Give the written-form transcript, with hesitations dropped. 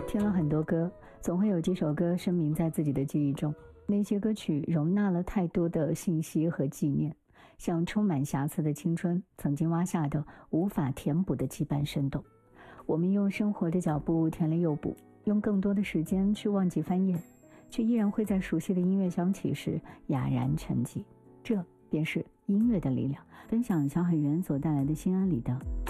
听了很多歌，总会有几首歌声明在自己的记忆中。那些歌曲容纳了太多的信息和纪念，像充满瑕疵的青春，曾经挖下的无法填补的羁绊生动。我们用生活的脚步填了又补，用更多的时间去忘记翻页，却依然会在熟悉的音乐响起时哑然沉寂。这便是音乐的力量。分享小海源所带来的心安理得。